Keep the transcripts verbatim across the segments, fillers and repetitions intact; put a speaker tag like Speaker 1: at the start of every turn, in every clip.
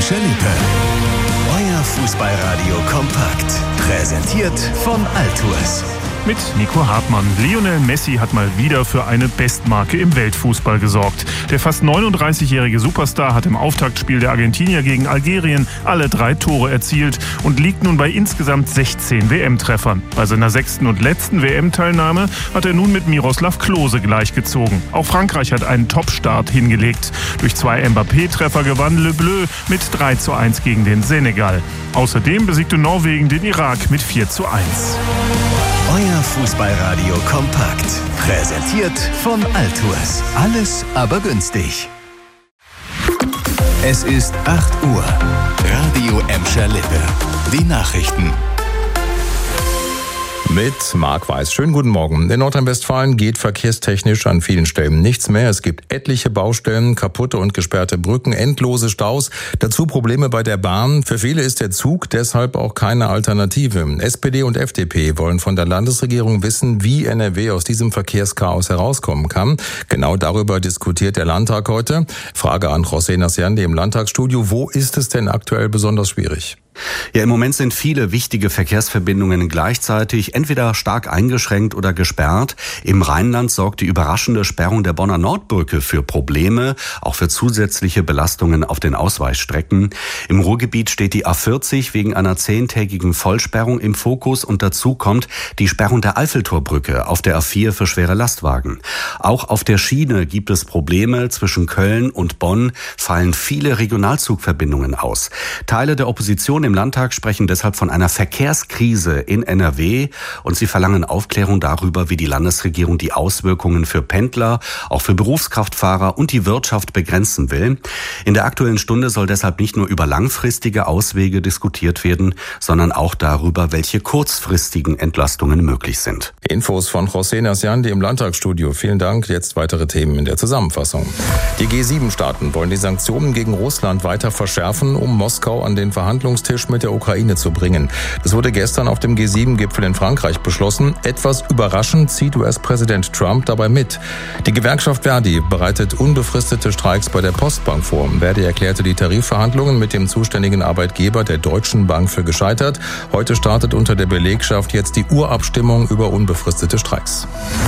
Speaker 1: Emscher-Lippe. Euer Fußballradio kompakt. Präsentiert von Altours.
Speaker 2: Mit Nico Hartmann. Lionel Messi hat mal wieder für eine Bestmarke im Weltfußball gesorgt. Der fast neununddreißigjährige Superstar hat im Auftaktspiel der Argentinier gegen Algerien alle drei Tore erzielt und liegt nun bei insgesamt sechzehn W M-Treffern. Bei seiner sechsten und letzten W M-Teilnahme hat er nun mit Miroslav Klose gleichgezogen. Auch Frankreich hat einen Top-Start hingelegt. Durch zwei Mbappé-Treffer gewann Le Bleu mit drei zu eins gegen den Senegal. Außerdem besiegte Norwegen den Irak mit vier zu eins.
Speaker 1: Euer Fußballradio kompakt. Präsentiert von Altours. Alles aber günstig. Es ist acht Uhr. Radio Emscher-Lippe. Die Nachrichten.
Speaker 3: Mit Marc Weiß. Schönen guten Morgen. In Nordrhein-Westfalen geht verkehrstechnisch an vielen Stellen nichts mehr. Es gibt etliche Baustellen, kaputte und gesperrte Brücken, endlose Staus, dazu Probleme bei der Bahn. Für viele ist der Zug deshalb auch keine Alternative. S P D und F D P wollen von der Landesregierung wissen, wie N R W aus diesem Verkehrschaos herauskommen kann. Genau darüber diskutiert der Landtag heute. Frage an José Nasciandi im Landtagsstudio. Wo ist es denn aktuell besonders schwierig?
Speaker 4: Ja, im Moment sind viele wichtige Verkehrsverbindungen gleichzeitig entweder stark eingeschränkt oder gesperrt. Im Rheinland sorgt die überraschende Sperrung der Bonner Nordbrücke für Probleme, auch für zusätzliche Belastungen auf den Ausweichstrecken. Im Ruhrgebiet steht die A vierzig wegen einer zehntägigen Vollsperrung im Fokus und dazu kommt die Sperrung der Eiffeltorbrücke auf der A vier für schwere Lastwagen. Auch auf der Schiene gibt es Probleme. Zwischen Köln und Bonn fallen viele Regionalzugverbindungen aus. Teile der Opposition im Landtag sprechen deshalb von einer Verkehrskrise in N R W und sie verlangen Aufklärung darüber, wie die Landesregierung die Auswirkungen für Pendler, auch für Berufskraftfahrer und die Wirtschaft begrenzen will. In der Aktuellen Stunde soll deshalb nicht nur über langfristige Auswege diskutiert werden, sondern auch darüber, welche kurzfristigen Entlastungen möglich sind.
Speaker 3: Infos von José Nasciandi im Landtagsstudio. Vielen Dank. Jetzt weitere Themen in der Zusammenfassung. Die G sieben Staaten wollen die Sanktionen gegen Russland weiter verschärfen, um Moskau an den Verhandlungstisch mit der Ukraine zu bringen. Das wurde gestern auf dem G sieben Gipfel in Frankreich beschlossen. Etwas überraschend zieht U S-Präsident Trump dabei mit. Die Gewerkschaft Verdi bereitet unbefristete Streiks bei der Postbank vor. Verdi erklärte die Tarifverhandlungen mit dem zuständigen Arbeitgeber der Deutschen Bank für gescheitert. Heute startet unter der Belegschaft jetzt die Urabstimmung über unbefristete Streiks.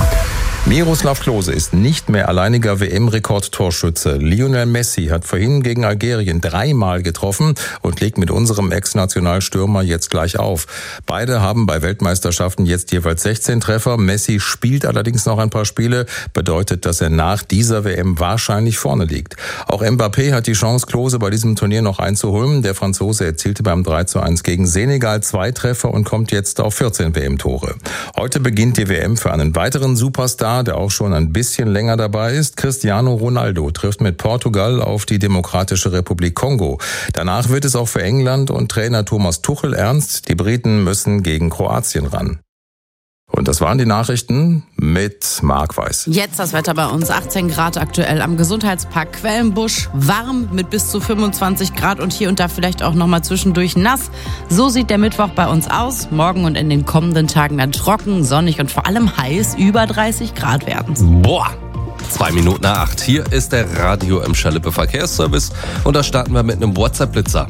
Speaker 3: Miroslav Klose ist nicht mehr alleiniger W M-Rekordtorschütze. Lionel Messi hat vorhin gegen Algerien dreimal getroffen und legt mit unserem Ex-Nationalstürmer jetzt gleich auf. Beide haben bei Weltmeisterschaften jetzt jeweils sechzehn Treffer. Messi spielt allerdings noch ein paar Spiele, bedeutet, dass er nach dieser W M wahrscheinlich vorne liegt. Auch Mbappé hat die Chance, Klose bei diesem Turnier noch einzuholen. Der Franzose erzielte beim drei zu eins gegen Senegal zwei Treffer und kommt jetzt auf vierzehn W M-Tore. Heute beginnt die W M für einen weiteren Superstar, der auch schon ein bisschen länger dabei ist. Cristiano Ronaldo trifft mit Portugal auf die Demokratische Republik Kongo. Danach wird es auch für England und Trainer Thomas Tuchel ernst. Die Briten müssen gegen Kroatien ran. Und das waren die Nachrichten mit Marc Weiß.
Speaker 5: Jetzt das Wetter bei uns. achtzehn Grad aktuell am Gesundheitspark Quellenbusch. Warm mit bis zu fünfundzwanzig Grad und hier und da vielleicht auch nochmal zwischendurch nass. So sieht der Mittwoch bei uns aus. Morgen und in den kommenden Tagen dann trocken, sonnig und vor allem heiß. Über dreißig Grad werden's.
Speaker 6: Boah! Zwei Minuten nach acht. Hier ist der Radio Emscher-Lippe Verkehrsservice und da starten wir mit einem WhatsApp-Blitzer.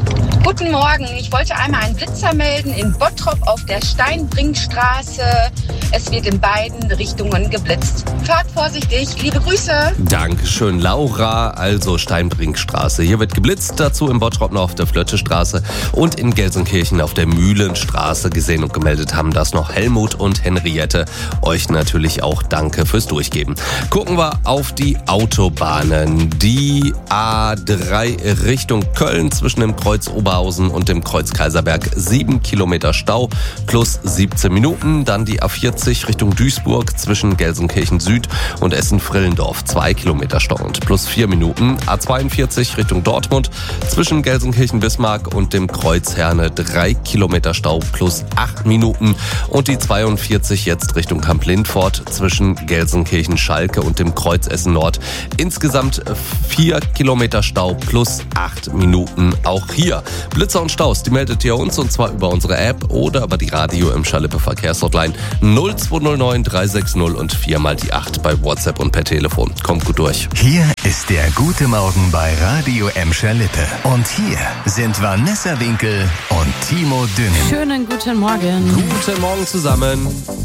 Speaker 7: Guten Morgen, ich wollte einmal einen Blitzer melden in Bottrop auf der Steinbringstraße. Es wird in beiden Richtungen geblitzt. Fahrt vorsichtig, liebe Grüße.
Speaker 6: Dankeschön, Laura. Also Steinbringstraße. Hier wird geblitzt, dazu in Bottrop noch auf der Flöttestraße und in Gelsenkirchen auf der Mühlenstraße. Gesehen und gemeldet haben das noch Helmut und Henriette. Euch natürlich auch danke fürs Durchgeben. Gucken wir auf die Autobahnen. Die A drei Richtung Köln zwischen dem Kreuz Oberhausen und dem Kreuz Kaiserberg sieben Kilometer Stau plus siebzehn Minuten. Dann die A vierzig Richtung Duisburg zwischen Gelsenkirchen Süd und Essen-Frillendorf zwei Kilometer Stau und plus vier Minuten. A zweiundvierzig Richtung Dortmund zwischen Gelsenkirchen-Bismarck und dem Kreuz Herne drei Kilometer Stau plus acht Minuten. Und die zweiundvierzig jetzt Richtung Kamp-Lindfort zwischen Gelsenkirchen-Schalke und dem Kreuz Essen Nord. Insgesamt vier Kilometer Stau plus acht Minuten. Auch hier Blitzer und Staus, die meldet ihr uns und zwar über unsere App oder über die Radio Emscher-Lippe Verkehrshotline null null zwei null neun drei sechs null und viermal die acht bei WhatsApp und per Telefon. Kommt gut durch.
Speaker 1: Hier ist der Gute Morgen bei Radio Emscher Lippe. Und hier sind Vanessa Winkel und Timo Düngen.
Speaker 5: Schönen guten Morgen.
Speaker 6: Guten Morgen zusammen.